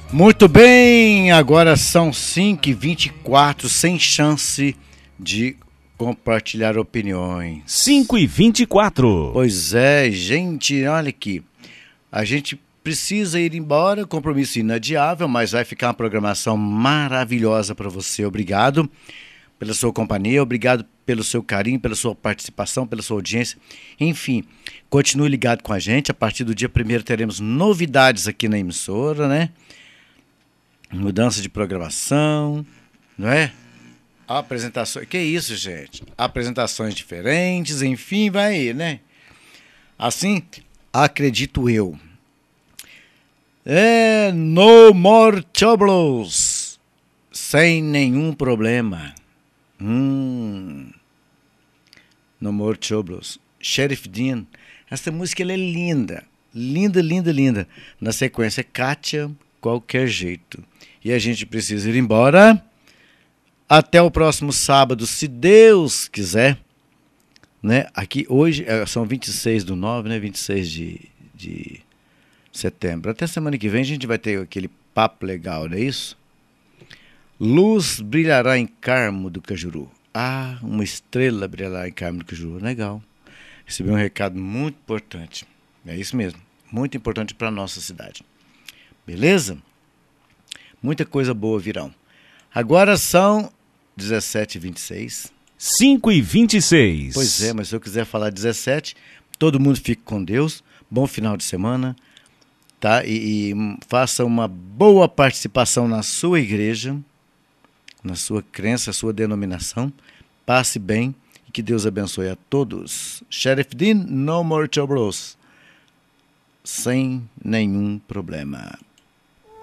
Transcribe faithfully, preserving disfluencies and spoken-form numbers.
Muito bem, agora são cinco e vinte e quatro, sem chance de compartilhar opiniões. cinco e vinte e quatro. Pois é, gente, olha aqui. A gente precisa ir embora, compromisso inadiável, mas vai ficar uma programação maravilhosa para você. Obrigado pela sua companhia, obrigado pelo seu carinho, pela sua participação, pela sua audiência. Enfim, continue ligado com a gente. A partir do dia primeiro teremos novidades aqui na emissora, né? Mudança de programação, não é? Apresentações. Que isso, gente? Apresentações diferentes, enfim, vai aí, né? Assim, acredito eu. É, no more troubles. Sem nenhum problema. Hum. No more troubles. Sheriff Dean. Essa música ela é linda. Linda, linda, linda. Na sequência, Kátia, Qualquer Jeito. E a gente precisa ir embora. Até o próximo sábado, se Deus quiser. Né? Aqui hoje são vinte e seis do nove, né? vinte e seis de, de setembro. Até semana que vem a gente vai ter aquele papo legal, não é isso? Luz brilhará em Carmo do Cajuru. Ah, uma estrela brilhará em Carmo do Cajuru. Legal. Recebi um recado muito importante. É isso mesmo. Muito importante para a nossa cidade. Beleza? Muita coisa boa virão. Agora são dezessete e vinte e seis. cinco e vinte e seis. Pois é, mas se eu quiser falar dezessete, todo mundo fique com Deus. Bom final de semana. Tá? E, e faça uma boa participação na sua igreja, na sua crença, sua denominação. Passe bem e que Deus abençoe a todos. Sheriff Dean, no more troubles. Sem nenhum problema.